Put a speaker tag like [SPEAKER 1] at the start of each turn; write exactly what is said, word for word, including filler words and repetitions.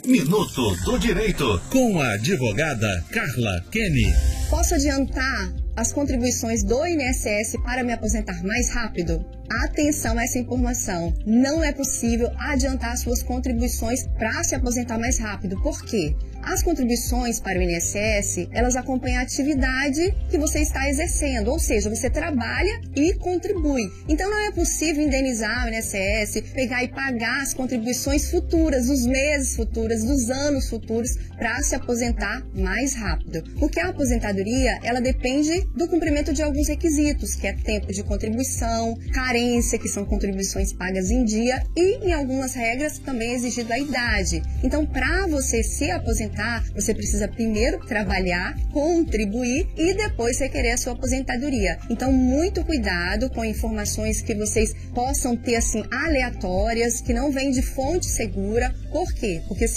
[SPEAKER 1] Minuto do Direito, com a advogada Carla Kenny.
[SPEAKER 2] Posso adiantar as contribuições do I N S S para me aposentar mais rápido? Atenção a essa informação. Não é possível adiantar suas contribuições para se aposentar mais rápido. Por quê? As contribuições para o I N S S, elas acompanham a atividade que você está exercendo, ou seja, você trabalha e contribui. Então não é possível indenizar o I N S S, pegar e pagar as contribuições futuras, dos meses futuros, dos anos futuros, para se aposentar mais rápido. Porque a aposentadoria, ela depende do cumprimento de alguns requisitos, que é tempo de contribuição, carência, que são contribuições pagas em dia, e em algumas regras também é exigida a idade. Então, para você se aposentar, você precisa primeiro trabalhar, contribuir e depois requerer a sua aposentadoria. Então, muito cuidado com informações que vocês possam ter assim aleatórias, que não vêm de fonte segura. Por quê? Porque